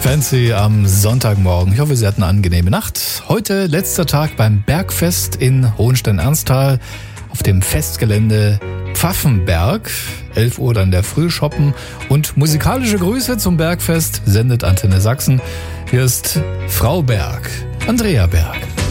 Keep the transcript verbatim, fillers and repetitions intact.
Fancy am Sonntagmorgen. Ich hoffe, Sie hatten eine angenehme Nacht. Heute letzter Tag beim Bergfest in Hohenstein-Ernsthal auf dem Festgelände Pfaffenberg. elf Uhr dann der Frühschoppen und musikalische Grüße zum Bergfest sendet Antenne Sachsen. Hier ist Frau Berg, Andrea Berg.